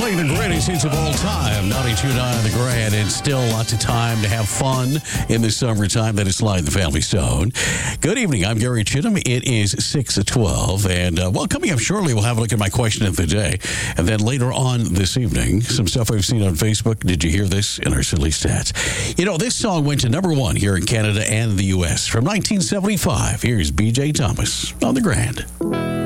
playing the greatest hits of all time. 92.9 The Grand, and still lots of time to have fun in the summertime. That is Sly and the Family Stone. Good evening. I'm Gary Chittum. It is 6:12, and coming up shortly, we'll have a look at my question of the day. And then later on this evening, some stuff I've seen on Facebook. Did you hear this in our silly stats? You know, this song went to number one here in Canada and the U.S. from 1975. Here's B.J. Thomas on The Grand.